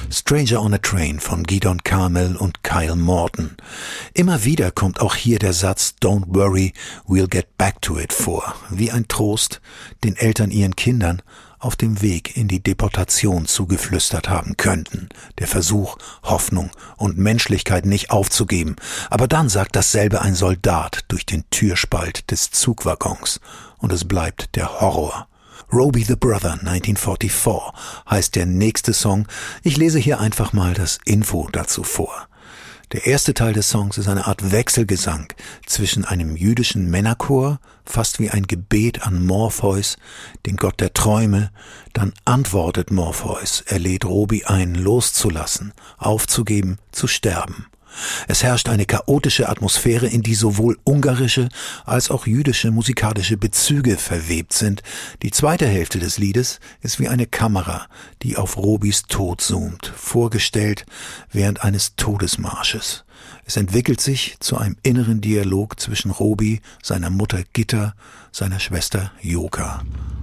Stranger on a Train von Gidon Carmel und Kyle Morton. Immer wieder kommt auch hier der Satz Don't worry, we'll get back to it vor, wie ein Trost, den Eltern ihren Kindern auf dem Weg in die Deportation zugeflüstert haben könnten. Der Versuch, Hoffnung und Menschlichkeit nicht aufzugeben. Aber dann sagt dasselbe ein Soldat durch den Türspalt des Zugwaggons und es bleibt der Horror. Roby the Brother 1944 heißt der nächste Song. Ich lese hier einfach mal das Info dazu vor. Der erste Teil des Songs ist eine Art Wechselgesang zwischen einem jüdischen Männerchor, fast wie ein Gebet an Morpheus, den Gott der Träume. Dann antwortet Morpheus, er lädt Roby ein, loszulassen, aufzugeben, zu sterben. Es herrscht eine chaotische Atmosphäre, in die sowohl ungarische als auch jüdische musikalische Bezüge verwebt sind. Die zweite Hälfte des Liedes ist wie eine Kamera, die auf Robys Tod zoomt, vorgestellt während eines Todesmarsches. Es entwickelt sich zu einem inneren Dialog zwischen Roby, seiner Mutter Gitta, seiner Schwester Joka